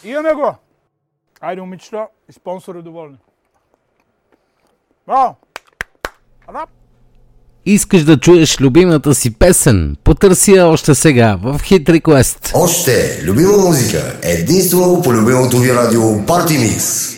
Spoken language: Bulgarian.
Имаме го! Айде, момичета и спонсори доволни. Браво! Рап! Искаш да чуеш любимата си песен? Потърси я още сега в Hit Request. Още любима музика единствено по любимото ви радио Party Mix.